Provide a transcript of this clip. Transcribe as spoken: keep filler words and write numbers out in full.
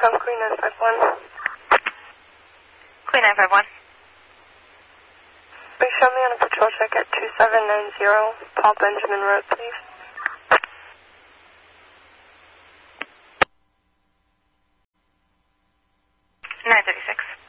from Queen nine five one. Queen nine five one. Please show me on a patrol check at two seven nine zero Paul Benjamin Road, please. nine thirty-six.